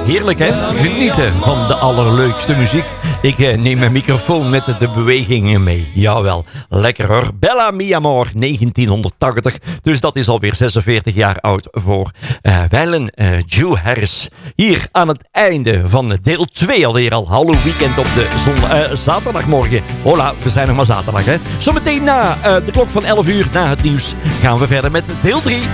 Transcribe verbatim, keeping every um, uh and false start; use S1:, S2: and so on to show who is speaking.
S1: heerlijk hè, genieten van de allerleukste muziek. Ik eh, neem mijn microfoon met de bewegingen mee. Jawel, lekker hoor. Bella Mi Amor, negentienhonderdtachtig. Dus dat is alweer zesenveertig jaar oud voor uh, wijlen uh, Joe Harris. Hier aan het einde van deel twee alweer al. Hallo weekend op de zon, uh, zaterdagmorgen. Hola, we zijn nog maar zaterdag hè. Zometeen na uh, de klok van elf uur, na het nieuws, gaan we verder met deel drie.